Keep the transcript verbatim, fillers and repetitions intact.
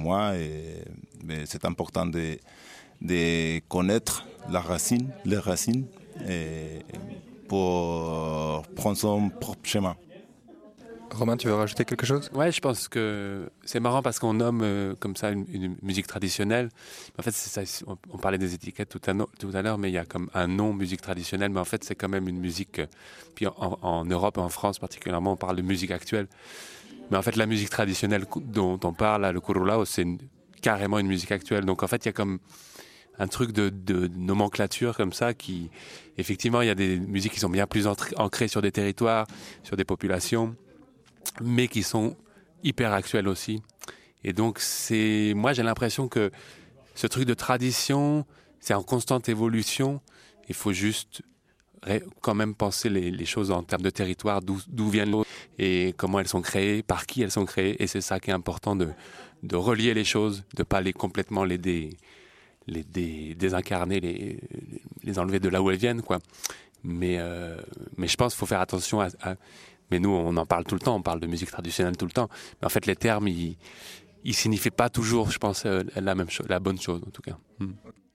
moi. Et, mais c'est important de, de connaître la racine, les racines et pour prendre son propre chemin. Romain, tu veux rajouter quelque chose ? Ouais, je pense que c'est marrant parce qu'on nomme euh, comme ça une, une musique traditionnelle. En fait, c'est ça, on, on parlait des étiquettes tout à, no, tout à l'heure, mais il y a comme un nom musique traditionnelle, mais en fait, c'est quand même une musique. Euh, puis en, en Europe et en France particulièrement, on parle de musique actuelle. Mais en fait, la musique traditionnelle dont on parle, là, le curulao, c'est une, carrément une musique actuelle. Donc en fait, il y a comme un truc de, de, de nomenclature comme ça qui, effectivement, il y a des musiques qui sont bien plus ancrées sur des territoires, sur des populations, mais qui sont hyper actuelles aussi. Et donc, c'est, moi, j'ai l'impression que ce truc de tradition, c'est en constante évolution. Il faut juste ré- quand même penser les, les choses en termes de territoire, d'où, d'où viennent les choses et comment elles sont créées, par qui elles sont créées. Et c'est ça qui est important, de, de relier les choses, de ne pas les complètement les, dé, les dé, désincarner, les, les enlever de là où elles viennent, quoi. Mais, euh, mais je pense qu'il faut faire attention à, à... Mais nous, on en parle tout le temps, on parle de musique traditionnelle tout le temps. Mais en fait, les termes, ils ne signifient pas toujours, je pense, la même chose, la bonne chose, en tout cas. Hmm.